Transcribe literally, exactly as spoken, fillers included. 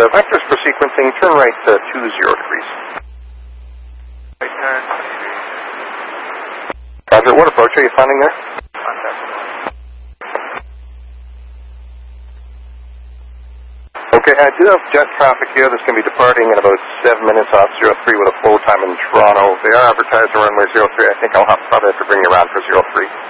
uh, vectors for sequencing, turn right uh, two zero degrees. Right turn. Roger, what approach are you finding there? Contact. Okay, I do have jet traffic here that's going to be departing in about seven minutes off zero three with a flow time in Toronto. They are advertised on runway zero three. I think I'll have, probably have to bring you around for zero three.